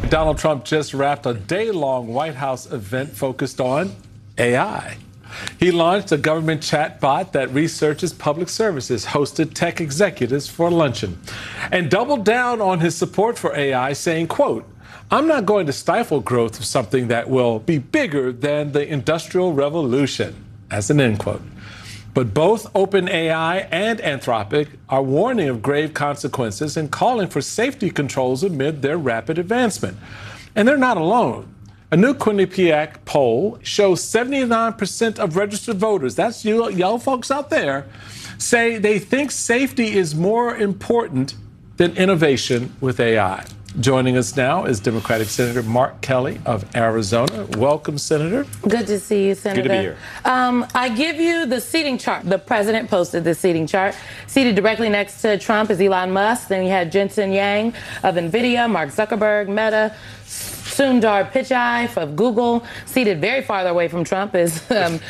Donald Trump just wrapped a day-long White House event focused on AI. He launched a government chatbot that researches public services, hosted tech executives for a luncheon, and doubled down on his support for AI, saying, quote, "I'm not going to stifle growth of something that will be bigger than the Industrial Revolution," as an end quote. But both OpenAI and Anthropic are warning of grave consequences and calling for safety controls amid their rapid advancement. And they're not alone. A new Quinnipiac poll shows 79% of registered voters, that's you young folks out there, say they think safety is more important than innovation with AI. Joining us now is Democratic Senator Mark Kelly of Arizona. Welcome, Senator. Good to see you, Senator. Good to be here. I give you the seating chart. The president posted the seating chart. Seated directly next to Trump is Elon Musk. Then you had Jensen Yang of NVIDIA, Mark Zuckerberg, Meta, Sundar Pichai of Google. Seated very farther away from Trump is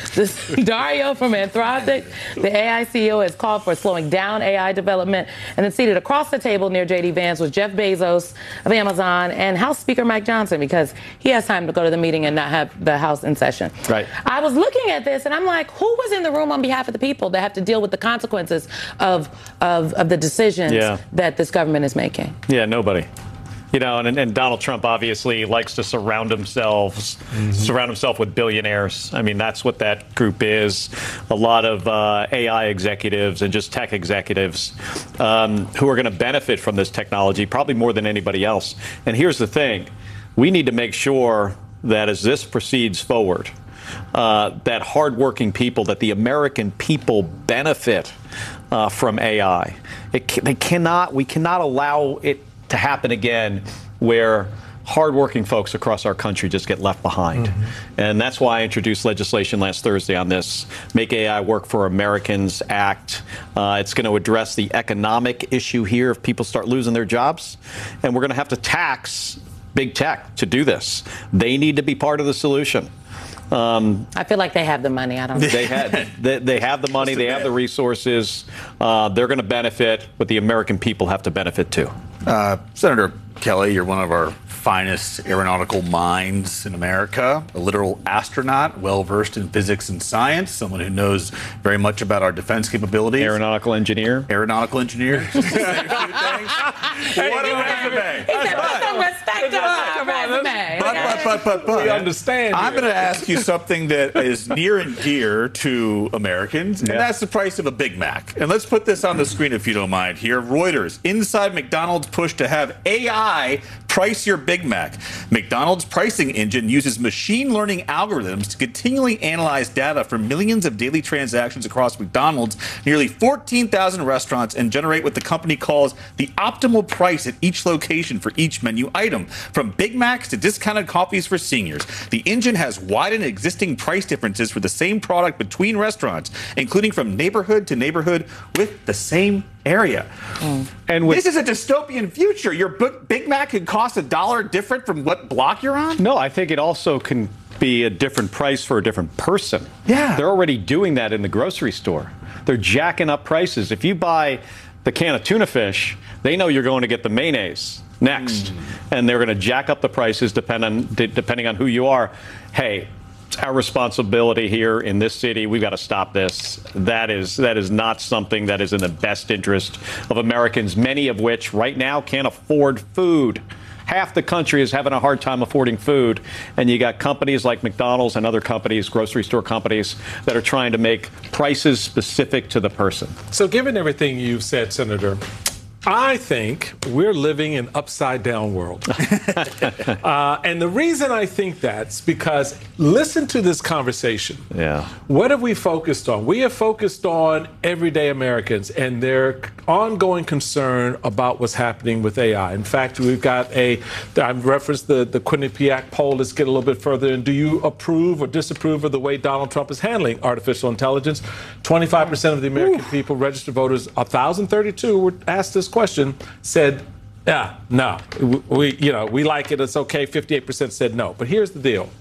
Dario from Anthropic. The AI CEO has called for slowing down AI development. And then seated across the table near J.D. Vance was Jeff Bezos of Amazon and House Speaker Mike Johnson, because he has time to go to the meeting and not have the House in session. Right. I was looking at this and I'm like, who was in the room on behalf of the people that have to deal with the consequences of the decisions that this government is making? Yeah, nobody. You know, and Donald Trump obviously likes to surround himself with billionaires. I mean, that's what that group is. A lot of AI executives and just tech executives who are going to benefit from this technology, probably more than anybody else. And here's the thing. We need to make sure that as this proceeds forward, that hardworking people, that the American people benefit from AI. We cannot allow it to happen again where hardworking folks across our country just get left behind. And that's why I introduced legislation last Thursday on this Make AI Work for Americans Act. It's going to address the economic issue here if people start losing their jobs. And we're going to have to tax big tech to do this. They need to be part of the solution. I feel like they have the money. I don't know. They have the money. They have the resources. They're going to benefit, but the American people have to benefit too. Senator Kelly, you're one of our finest aeronautical minds in America, a literal astronaut, well-versed in physics and science, someone who knows very much about our defense capabilities. Aeronautical engineer. Aeronautical engineer. What a resume. He said, put some respect on my resume. But we understand. I'm going to ask you something that is near and dear to Americans, and that's the price of a Big Mac. And let's put this on the screen, if you don't mind. Here, Reuters, inside McDonald's push to have AI price your Big Mac. McDonald's pricing engine uses machine learning algorithms to continually analyze data from millions of daily transactions across McDonald's, nearly 14,000 restaurants, and generate what the company calls the optimal price at each location for each menu item. From Big Macs to discounted coffees for seniors, the engine has widened existing price differences for the same product between restaurants, including from neighborhood to neighborhood with the same area. And this is a dystopian future. Your Big Mac could cost $1 different from what block you're on? No, I think it also can be a different price for a different person. Yeah. They're already doing that in the grocery store. They're jacking up prices. If you buy the can of tuna fish, they know you're going to get the mayonnaise next. And they're going to jack up the prices depending on who you are. Hey, it's our responsibility here in this city. We've got to stop this. That is not something that is in the best interest of Americans, many of which right now can't afford food. Half the country is having a hard time affording food. And you got companies like McDonald's and other companies, grocery store companies, that are trying to make prices specific to the person. So given everything you've said, Senator, I think we're living in an upside-down world. And the reason I think that's because listen to this conversation. Yeah. What have we focused on? We have focused on everyday Americans and their ongoing concern about what's happening with AI. In fact, we've got I've referenced the Quinnipiac poll. Let's get a little bit further in. Do you approve or disapprove of the way Donald Trump is handling artificial intelligence? 25% of the American people, registered voters, 1,032 were asked this question, said, yeah, no, we like it, it's okay. 58% said no. But here's the deal.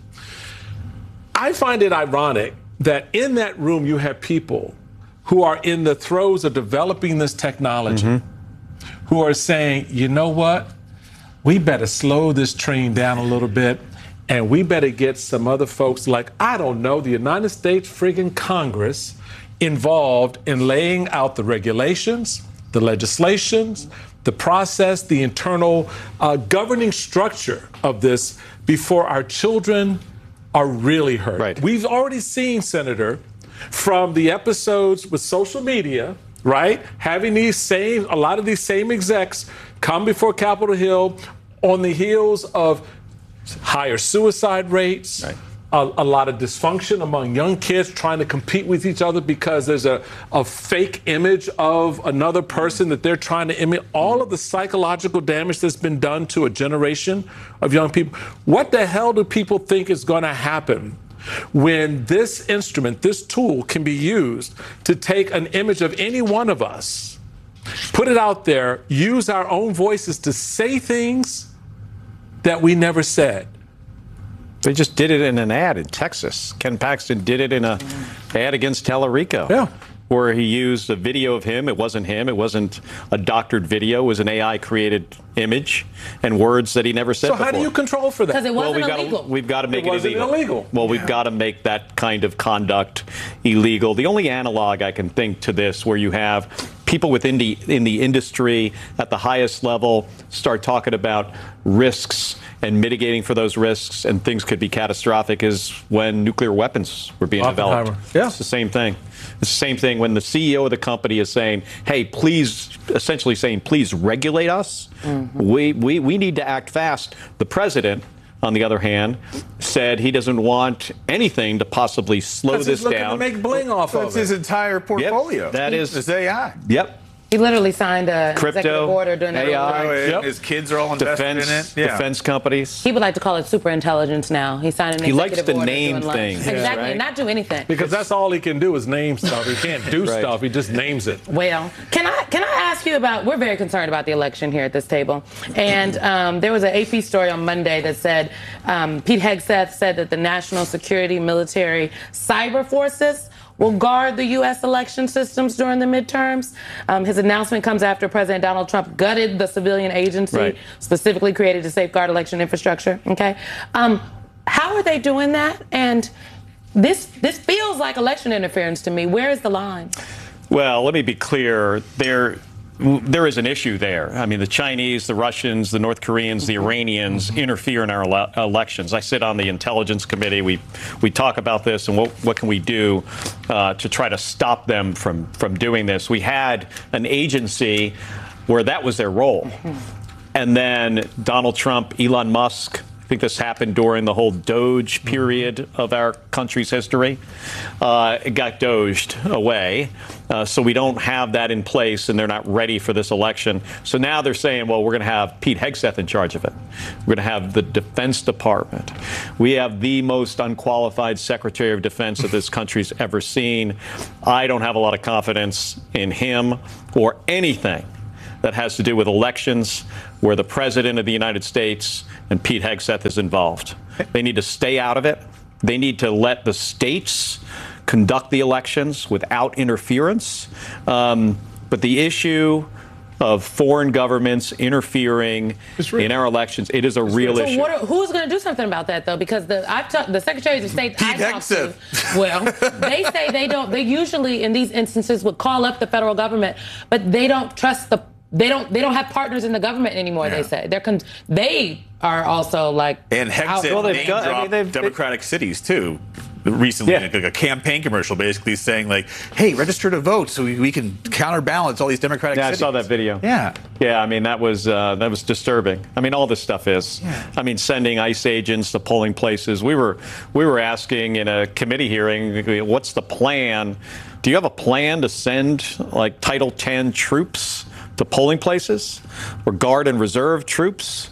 I find it ironic that in that room you have people who are in the throes of developing this technology, who are saying, you know what? we better slow this train down a little bit, and we better get some other folks like, I don't know, the United States friggin' Congress involved in laying out the regulations, the legislations, the process, the internal governing structure of this before our children are really hurt. Right. We've already seen, Senator, from the episodes with social media, right, having a lot of these same execs come before Capitol Hill on the heels of higher suicide rates, right. A lot of dysfunction among young kids trying to compete with each other because there's a fake image of another person that they're trying to imitate. All of the psychological damage that's been done to a generation of young people. What the hell do people think is going to happen when this instrument, this tool, can be used to take an image of any one of us, put it out there, use our own voices to say things that we never said? They just did it in an ad in Texas. Ken Paxton did it in an ad against Tellerico. Yeah. Where he used a video of him. It wasn't him. It wasn't a doctored video. It was an AI-created image and words that he never said before. So how do you control for that? Because it wasn't illegal. We've got to make it wasn't illegal. Well, we've got to make that kind of conduct illegal. The only analog I can think to this where you have people in the industry at the highest level start talking about risks and mitigating for those risks, and things could be catastrophic, is when nuclear weapons were being developed. Yeah. It's the same thing. It's the same thing when the CEO of the company is saying, hey, please, essentially saying, please regulate us. Mm-hmm. We need to act fast. The president, on the other hand, said he doesn't want anything to possibly slow this he's looking down. to make bling off of it. That's his entire portfolio. Yep, that is it's AI. Yep. He literally signed a Crypto, executive order during that. AI, Yep. His kids are all invested in it. Yeah. Defense companies. He would like to call it super intelligence now. He signed an He likes executive to order name doing things, Exactly, right? not do anything. Because that's all he can do is name stuff. He can't do Right. stuff. He just names it. Well, can I ask you about? We're very concerned about the election here at this table, and there was an AP story on Monday that said Pete Hegseth said that the national security, military, cyber forces will guard the U.S. election systems during the midterms. His announcement comes after President Donald Trump gutted the civilian agency specifically created to safeguard election infrastructure. Okay, how are they doing that? And this feels like election interference to me. Where is the line? Well, let me be clear. There is an issue there. I mean, the Chinese, the Russians, the North Koreans, the Iranians interfere in our elections. I sit on the Intelligence Committee. We talk about this and what can we do to try to stop them from doing this. We had an agency where that was their role. And then Donald Trump, Elon Musk, I think this happened during the whole Doge period of our country's history. It got doged away. So we don't have that in place, and they're not ready for this election. So now they're saying, well, we're going to have Pete Hegseth in charge of it. We're going to have the Defense Department. We have the most unqualified Secretary of Defense that this country's ever seen. I don't have a lot of confidence in him or anything that has to do with elections where the President of the United States and Pete Hegseth is involved. They need to stay out of it. They need to let the states conduct the elections without interference. But the issue of foreign governments interfering in our elections, it is a real issue. Who's going to do something about that, though? Because the secretaries of state I talked to, well, they say they don't. They usually, in these instances, would call up the federal government, but they don't trust the. They don't have partners in the government anymore. Yeah. They say they are also like. And Hegseth named Democratic cities too. Recently, like a campaign commercial basically saying like, hey, register to vote so we can counterbalance all these Democratic cities. I saw that video. Yeah. I mean, that was disturbing. I mean, all this stuff is. Yeah. I mean, sending ICE agents to polling places. We were asking in a committee hearing, what's the plan? Do you have a plan to send like Title X troops to polling places or Guard and Reserve troops?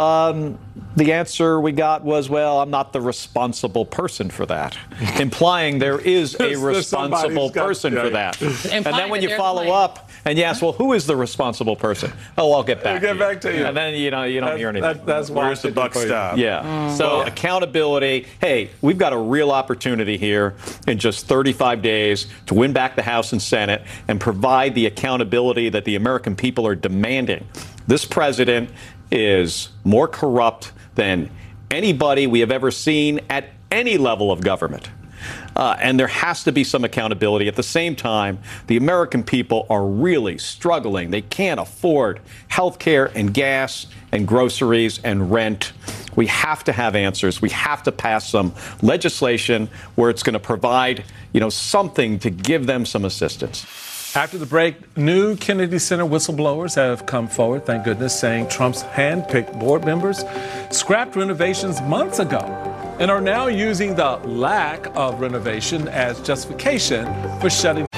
The answer we got was, well, I'm not the responsible person for that, implying there is a responsible person for that. And then when you follow up and you ask, well, who is the responsible person? Oh, I'll get back to you. And then you don't hear anything. That's where's the buck stop? Yeah. So accountability. Hey, we've got a real opportunity here in just 35 days to win back the House and Senate and provide the accountability that the American people are demanding. This president is more corrupt than anybody we have ever seen at any level of government. And there has to be some accountability. At the same time, the American people are really struggling. They can't afford health care and gas and groceries and rent. We have to have answers. We have to pass some legislation where it's going to provide, something to give them some assistance. After the break, new Kennedy Center whistleblowers have come forward, thank goodness, saying Trump's hand-picked board members scrapped renovations months ago and are now using the lack of renovation as justification for shutting